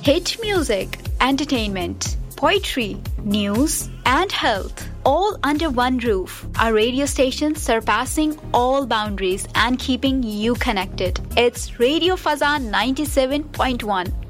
Hit music, entertainment, poetry, news, and health, all under one roof. A radio station surpassing all boundaries and keeping you connected. It's Radio Fazan 97.1,